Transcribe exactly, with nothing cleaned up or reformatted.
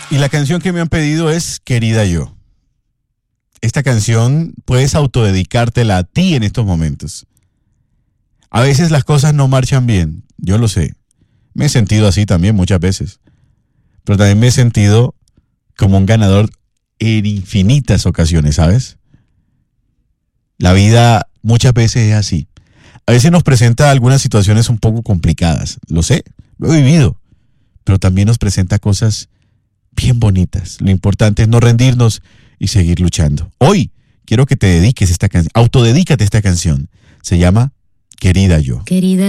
Y la canción que me han pedido es Querida Yo. Esta canción puedes autodedicártela a ti en estos momentos. A veces las cosas no marchan bien, yo lo sé. Me he sentido así también muchas veces. Pero también me he sentido como un ganador en infinitas ocasiones, ¿sabes? La vida muchas veces es así. A veces nos presenta algunas situaciones un poco complicadas, lo sé, lo he vivido. Pero también nos presenta cosas bien bonitas. Lo importante es no rendirnos y seguir luchando. Hoy quiero que te dediques esta canción, autodedícate esta canción. Se llama Querida Yo. Querida